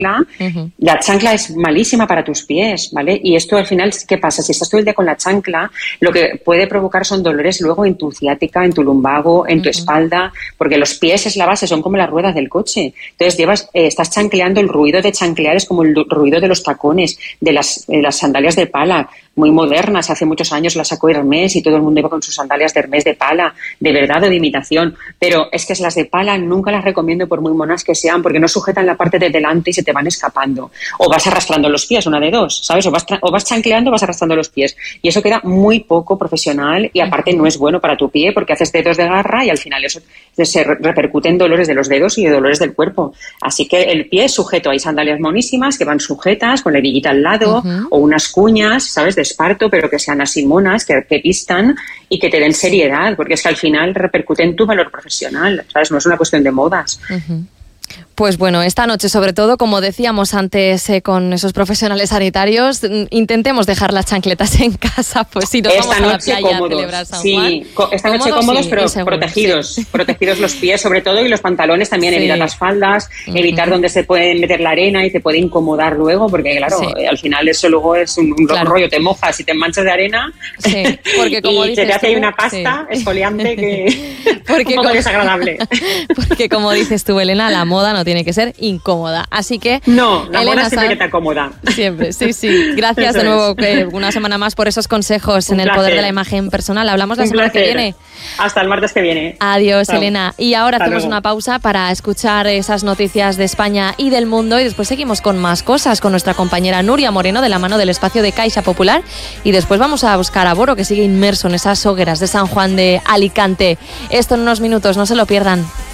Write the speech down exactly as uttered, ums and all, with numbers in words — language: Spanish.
Uh-huh. La chancla es malísima para tus pies, ¿vale? Y esto al final, ¿qué pasa? Si estás todo el día con la chancla, lo que puede provocar son dolores luego en tu ciática, en tu lumbago, en tu uh-huh. espalda, porque los pies es la base, son como las ruedas del coche. Entonces llevas, eh, estás chancleando, el ruido de chanclear es como el ruido de los tacones, de las, de las sandalias de pala, muy modernas. Hace muchos años las sacó Hermès y todo el mundo iba con sus sandalias de Hermès de pala, de verdad o de imitación. Pero es que las de pala nunca las recomiendo por muy monas que sean, porque no sujetan la parte de delante y se te van escapando. O vas arrastrando los pies, una de dos, ¿sabes? O vas, tra- o vas chancleando o vas arrastrando los pies. Y eso queda muy poco profesional y aparte no es bueno para tu pie porque haces dedos de garra y al final eso se repercute en dolores de los dedos y de dolores del cuerpo. Así que el pie es sujeto. Hay sandalias monísimas que van sujetas con la hebillita al lado uh-huh. o unas cuñas, ¿sabes? De esparto, pero que sean así monas, que, que pistan y que te den seriedad, porque es que al final repercute en tu valor profesional, ¿sabes? No es una cuestión de modas. Uh-huh. Pues bueno, esta noche sobre todo, como decíamos antes eh, con esos profesionales sanitarios, intentemos dejar las chancletas en casa, pues si nos esta vamos a la noche playa cómodos, a celebrar San sí, Juan. co- esta noche cómodos, cómodos, pero seguro, protegidos, sí. protegidos los pies sobre todo y los pantalones también, sí. Evitar las faldas, uh-huh. evitar donde se puede meter la arena y te puede incomodar luego, porque claro, sí. eh, al final eso luego es un, un claro. rollo, te mojas y te manchas de arena sí, porque como y dices te hace tú, ahí una pasta sí. esfoliante que porque un poco como, desagradable. Porque como dices tú, Elena, la moda no tiene que ser incómoda. Así que no, la Elena moda siempre Sanz, que te acomoda. Siempre, sí, sí. Gracias Eso de nuevo eh, una semana más por esos consejos Un en placer. el poder de la imagen personal. Hablamos la Un semana placer. que viene. Hasta el martes que viene. Adiós, Chao. Elena. Y ahora Hasta hacemos luego. una pausa para escuchar esas noticias de España y del mundo y después seguimos con más cosas con nuestra compañera Nuria Moreno de la mano del espacio de Caixa Popular y después vamos a buscar a Boro que sigue inmerso en esas hogueras de San Juan de Alicante. Esto en unos minutos, no se lo pierdan.